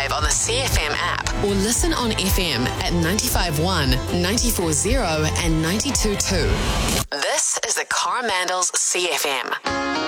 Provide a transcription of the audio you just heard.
live on the CFM app or listen on FM at 95.1, 94.0 and 92.2. This is the Coromandels CFM.